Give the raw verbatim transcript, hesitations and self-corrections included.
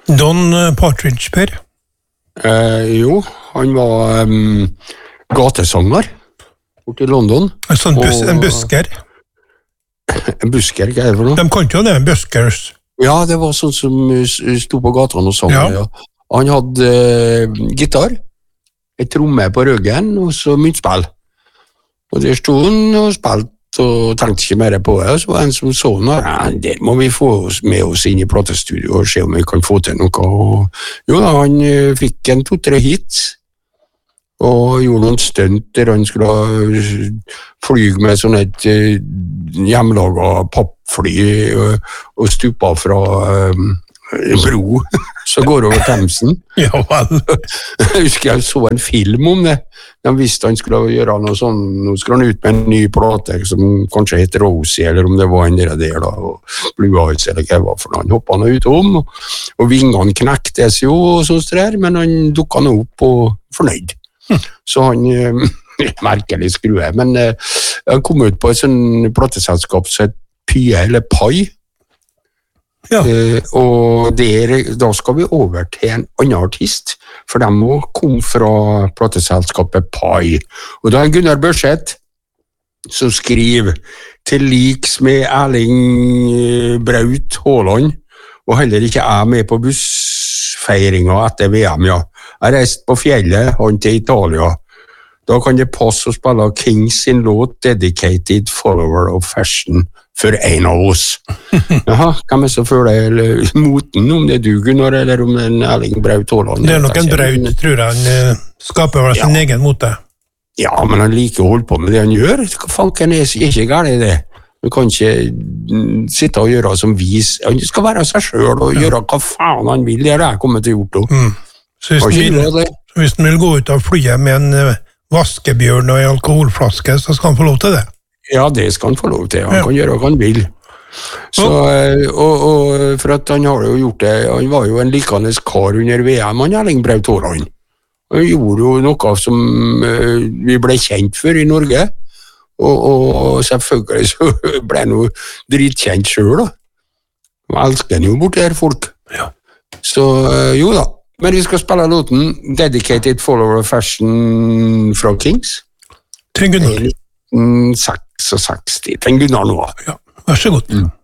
Don Partridge, Per? Eh, jo, han var um, gatesanger borte i London. En sånn bus, og, en busker? En busker, hva er det for noe? De kan ikke jo det, en buskers. Ja, det var sånn som sto på gatene og sang. Ja. Ja. Han hadde uh, gitar, et tromme på ryggen, og så myntspill. Og der stod han og spilte, og tenkte ikke mer på det, og så var det en som så noe, ja, der må vi få oss med oss inn i platestudio og se om vi kan få til noe. Og, jo da, han uh, fikk en to-tre hits, og gjorde noen stunt der han skulle fly med sånn et uh, hjemmelaget pappfly og, og stupa fra uh, en bro så går over Themsen. Ja vel. Jeg husker jeg så en film om det. De visste han skulle gjøre noe sånn, nå skulle han ut med en ny plate som kanskje heter Rosie, eller om det var en der der da, og Blue Eyes, eller hva det var for noe. Han hoppet han ut om, og, og vingene knektes jo, og sånn der, men han dukket han opp og fornøyd. Hm. Så han, eh, merkelig skrue, men eh, han kom ut på et sånn plateselskap som het Pye eller Pai, ja. eh, og der, da skal vi over til en annen artist, for de må komme fra plateselskapet Pai, og da er Gunnar Børseth som skriver til liks med Erling Braut Haaland, og heller ikke er med på bussfeiringen etter V M, ja. Jeg reiste på fjellet, han til Italia. Da kan det passe å spille Kings sin låt Dedicated Follower of Fashion for en av oss. Jaha, kan vi så føle moten, om det er du, Gunnar, eller om det er en Erling Braut Haaland? Det er nok en Braut, tror jeg. Han skaper vel sin ja. egen mote. Ja, men han liker å holde på med det han gjør. Hva fanken er ikke galt i det? Du kan ikke sitte og gjøre som vis. Han skal være seg selv og ja. gjøre hva faen han vil. Det er det jeg kommer til å gjøre. Mm. Så hvis han vil, hvis han vil gå ut av flyet med en vaskebjørn og en alkoholflaske, så skal han få lov til det. Ja, det skal han få lov til. Han ja. kan gjøre hva han vil. Så, og, og for at han har jo gjort det, han var jo en likende kar under V M, han Erling Braut Haaland. Han gjorde jo noe som uh, vi ble kjent for i Norge, og, og, og selvfølgelig så ble han jo dritkjent selv da. Man elsker han jo bort der folk. Ja. Så uh, jo da. Men vi skal spille låten Dedicated Follower of Fashion fra Kings. Til Gunnar. nitten seksogseksti. Til Gunnar nå. Ja, vær så god. Mm.